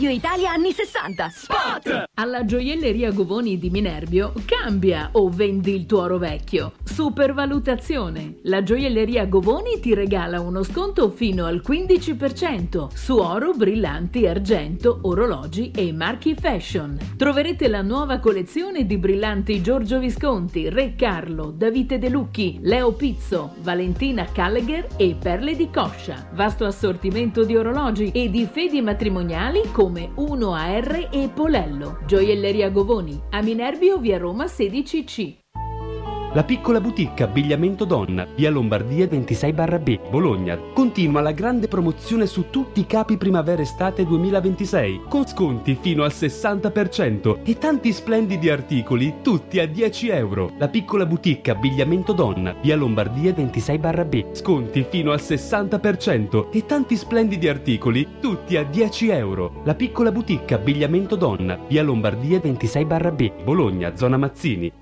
Italia anni 60. Spot! Alla gioielleria Govoni di Minerbio cambia o vendi il tuo oro vecchio. Supervalutazione. La gioielleria Govoni ti regala uno sconto fino al 15% su oro, brillanti, argento, orologi e marchi fashion. Troverete la nuova collezione di brillanti Giorgio Visconti, Re Carlo, Davide De Lucchi, Leo Pizzo, Valentina Callegher e perle di coscia. Vasto assortimento di orologi e di fedi matrimoniali come 1AR e Polello. Gioielleria Govoni, a Minerbio, via Roma 16C. La piccola boutique abbigliamento donna, via Lombardia 26/B, Bologna. Continua la grande promozione su tutti i capi primavera-estate 2026, con sconti fino al 60% e tanti splendidi articoli, tutti a 10 euro. La piccola boutique abbigliamento donna, via Lombardia 26/B, sconti fino al 60% e tanti splendidi articoli, tutti a 10 euro. La piccola boutique abbigliamento donna, via Lombardia 26/B, Bologna, zona Mazzini.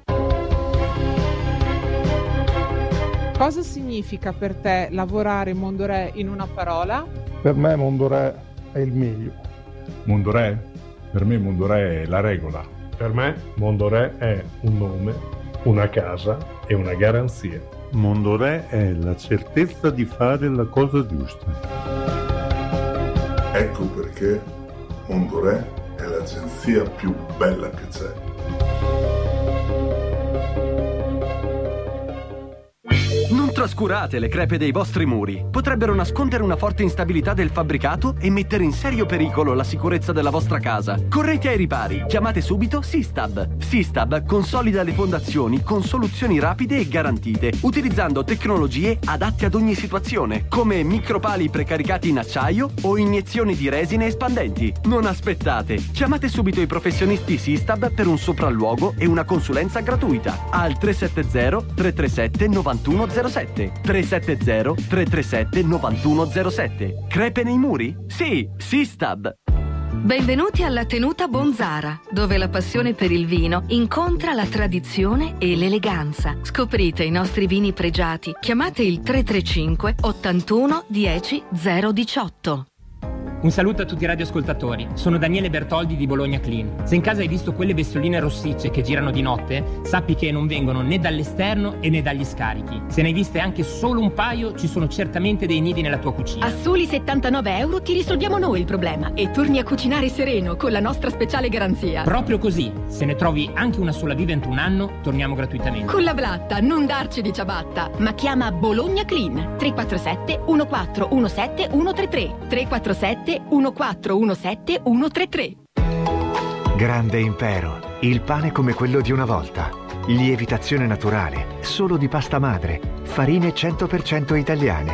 Cosa significa per te lavorare in Mondorè in una parola? Per me Mondorè è il meglio. Mondorè? Per me Mondorè è la regola. Per me Mondorè è un nome, una casa e una garanzia. Mondorè è la certezza di fare la cosa giusta. Ecco perché Mondorè è l'agenzia più bella che c'è. Non trascurate le crepe dei vostri muri. Potrebbero nascondere una forte instabilità del fabbricato e mettere in serio pericolo la sicurezza della vostra casa. Correte ai ripari. Chiamate subito Sistab. Sistab consolida le fondazioni con soluzioni rapide e garantite, utilizzando tecnologie adatte ad ogni situazione, come micropali precaricati in acciaio o iniezioni di resine espandenti. Non aspettate. Chiamate subito i professionisti Sistab per un sopralluogo e una consulenza gratuita al 370 337 9107. 370 337 9107. Crepe nei muri? Sì, Sistab. Benvenuti alla Tenuta Bonzara, dove la passione per il vino incontra la tradizione e l'eleganza. Scoprite i nostri vini pregiati. Chiamate il 335 81 10 018. Un saluto a tutti i radioascoltatori, sono Daniele Bertoldi di Bologna Clean. Se in casa hai visto quelle bestioline rossicce che girano di notte, sappi che non vengono né dall'esterno e né dagli scarichi. Se ne hai viste anche solo un paio, ci sono certamente dei nidi nella tua cucina. A soli 79 euro ti risolviamo noi il problema e torni a cucinare sereno con la nostra speciale garanzia. Proprio così, se ne trovi anche una sola viva entro un anno, torniamo gratuitamente. Con la blatta, non darci di ciabatta, ma chiama Bologna Clean 347 1417 133 347 1417 133. Grande Impero, il pane come quello di una volta. Lievitazione naturale, solo di pasta madre, farine 100% italiane.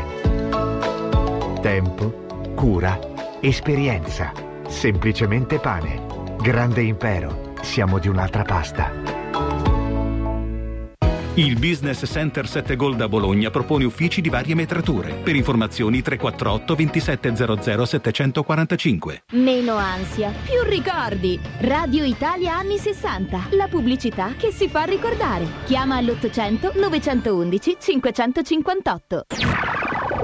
Tempo, cura, esperienza. Semplicemente pane. Grande Impero, siamo di un'altra pasta. Il Business Center 7 Gold a Bologna propone uffici di varie metrature. Per informazioni 348 2700 745. Meno ansia, più ricordi. Radio Italia anni 60. La pubblicità che si fa ricordare. Chiama all'800 911 558.